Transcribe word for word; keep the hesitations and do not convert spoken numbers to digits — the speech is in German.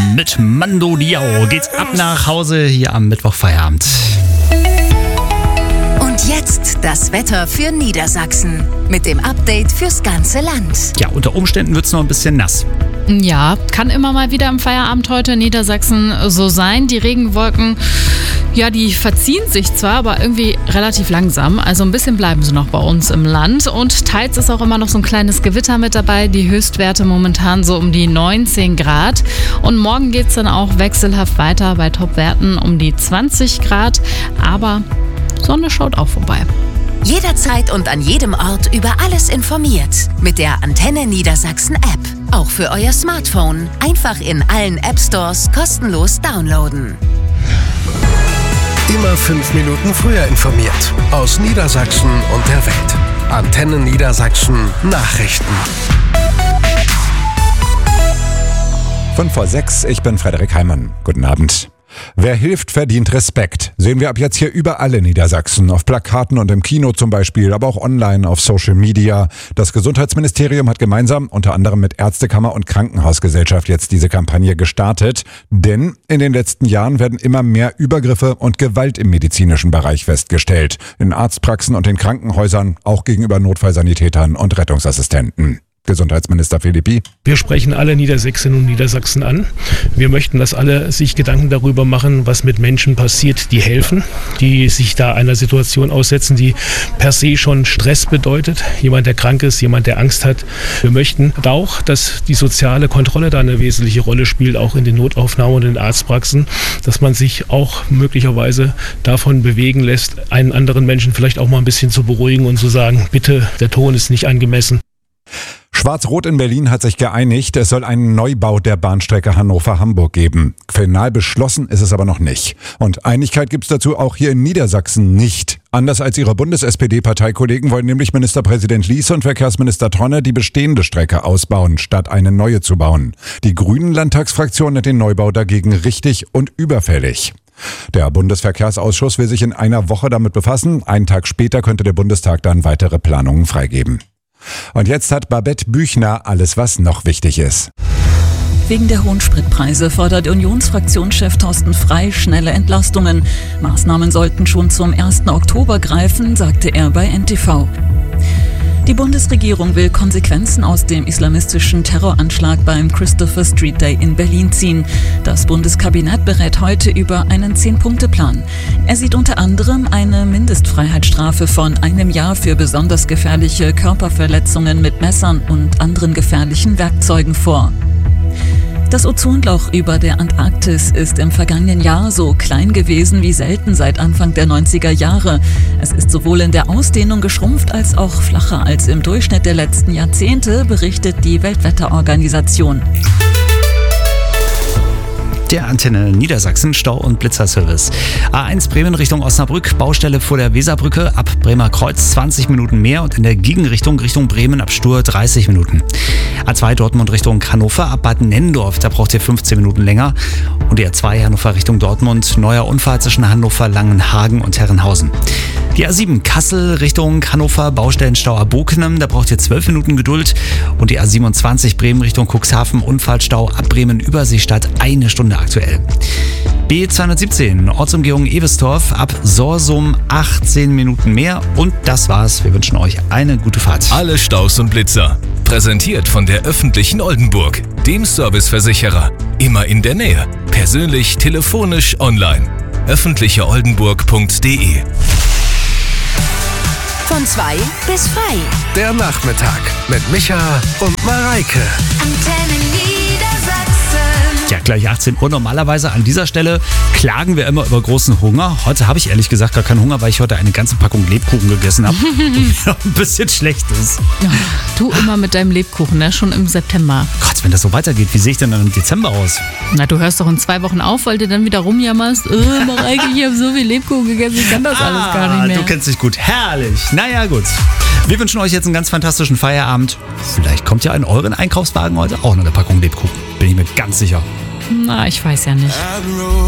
mit Mando Diao geht's ab nach Hause hier am Mittwoch Feierabend. Und jetzt das Wetter für Niedersachsen mit dem Update fürs ganze Land. Ja, unter Umständen wird's noch ein bisschen nass. Ja, kann immer mal wieder am Feierabend heute in Niedersachsen so sein. Die Regenwolken, ja, die verziehen sich zwar, aber irgendwie relativ langsam. Also ein bisschen bleiben sie noch bei uns im Land. Und teils ist auch immer noch so ein kleines Gewitter mit dabei. Die Höchstwerte momentan so um die neunzehn Grad. Und morgen geht's dann auch wechselhaft weiter bei Topwerten um die zwanzig Grad. Aber Sonne schaut auch vorbei. Jederzeit und an jedem Ort über alles informiert. Mit der Antenne Niedersachsen App. Auch für euer Smartphone. Einfach in allen App Stores kostenlos downloaden. Immer fünf Minuten früher informiert. Aus Niedersachsen und der Welt. Antenne Niedersachsen Nachrichten. Fünf vor sechs, ich bin Frederik Heimann. Guten Abend. Wer hilft, verdient Respekt. Sehen wir ab jetzt hier überall in Niedersachsen. Auf Plakaten und im Kino zum Beispiel, aber auch online auf Social Media. Das Gesundheitsministerium hat gemeinsam, unter anderem mit Ärztekammer und Krankenhausgesellschaft, jetzt diese Kampagne gestartet. Denn in den letzten Jahren werden immer mehr Übergriffe und Gewalt im medizinischen Bereich festgestellt. In Arztpraxen und in Krankenhäusern, auch gegenüber Notfallsanitätern und Rettungsassistenten. Gesundheitsminister Philippi. Wir sprechen alle Niedersächsinnen und Niedersachsen an. Wir möchten, dass alle sich Gedanken darüber machen, was mit Menschen passiert, die helfen, die sich da einer Situation aussetzen, die per se schon Stress bedeutet. Jemand, der krank ist, jemand, der Angst hat. Wir möchten auch, dass die soziale Kontrolle da eine wesentliche Rolle spielt, auch in den Notaufnahmen und in den Arztpraxen, dass man sich auch möglicherweise davon bewegen lässt, einen anderen Menschen vielleicht auch mal ein bisschen zu beruhigen und zu sagen, bitte, der Ton ist nicht angemessen. Schwarz-Rot in Berlin hat sich geeinigt, es soll einen Neubau der Bahnstrecke Hannover-Hamburg geben. Final beschlossen ist es aber noch nicht. Und Einigkeit gibt es dazu auch hier in Niedersachsen nicht. Anders als ihre Bundes-S P D-Parteikollegen wollen nämlich Ministerpräsident Liese und Verkehrsminister Tonne die bestehende Strecke ausbauen, statt eine neue zu bauen. Die Grünen-Landtagsfraktion nennt den Neubau dagegen richtig und überfällig. Der Bundesverkehrsausschuss will sich in einer Woche damit befassen. Einen Tag später könnte der Bundestag dann weitere Planungen freigeben. Und jetzt hat Babette Büchner alles, was noch wichtig ist. Wegen der hohen Spritpreise fordert Unionsfraktionschef Thorsten Frey schnelle Entlastungen. Maßnahmen sollten schon zum ersten Oktober greifen, sagte er bei N T V. Die Bundesregierung will Konsequenzen aus dem islamistischen Terroranschlag beim Christopher Street Day in Berlin ziehen. Das Bundeskabinett berät heute über einen Zehn-Punkte-Plan. Er sieht unter anderem eine Mindestfreiheitsstrafe von einem Jahr für besonders gefährliche Körperverletzungen mit Messern und anderen gefährlichen Werkzeugen vor. Das Ozonloch über der Antarktis ist im vergangenen Jahr so klein gewesen wie selten seit Anfang der neunziger Jahre. Es ist sowohl in der Ausdehnung geschrumpft als auch flacher als im Durchschnitt der letzten Jahrzehnte, berichtet die Weltwetterorganisation. Der Antenne Niedersachsen Stau- und Blitzerservice. A eins Bremen Richtung Osnabrück, Baustelle vor der Weserbrücke, ab Bremer Kreuz zwanzig Minuten mehr und in der Gegenrichtung Richtung Bremen ab Stur dreißig Minuten. A zwei Dortmund Richtung Hannover, ab Bad Nennendorf, da braucht ihr fünfzehn Minuten länger. Und die A zwei Hannover Richtung Dortmund, neuer Unfall zwischen Hannover, Langenhagen und Herrenhausen. Die A sieben Kassel Richtung Hannover, Baustellenstau Abokenem, da braucht ihr zwölf Minuten Geduld. Und die A siebenundzwanzig Bremen Richtung Cuxhaven, Unfallstau ab Bremen Überseestadt, eine Stunde aktuell. B zweihundertsiebzehn, Ortsumgehung Ewestorf, ab Sorsum achtzehn Minuten mehr. Und das war's. Wir wünschen euch eine gute Fahrt. Alle Staus und Blitzer. Präsentiert von der öffentlichen Oldenburg, dem Serviceversicherer. Immer in der Nähe. Persönlich, telefonisch, online. öffentliche oldenburg punkt de. Von zwei bis frei. Der Nachmittag mit Micha und Mareike. Antenne Niedersachsen. Ja, gleich achtzehn Uhr. Normalerweise an dieser Stelle klagen wir immer über großen Hunger. Heute habe ich ehrlich gesagt gar keinen Hunger, weil ich heute eine ganze Packung Lebkuchen gegessen habe und mir ein bisschen schlecht ist. Ja, du immer mit deinem Lebkuchen, ne? Schon im September. Gott, wenn das so weitergeht, wie sehe ich denn dann im Dezember aus? Na, du hörst doch in zwei Wochen auf, weil du dann wieder rumjammerst. Oh, Mareike, ich habe so viel Lebkuchen gegessen, ich kann das ah, alles gar nicht mehr. Du kennst dich gut. Herrlich. Naja, gut. Wir wünschen euch jetzt einen ganz fantastischen Feierabend. Vielleicht kommt ja in euren Einkaufswagen heute auch noch eine Packung Lebkuchen. Bin ich mir ganz sicher. Na, ich weiß ja nicht.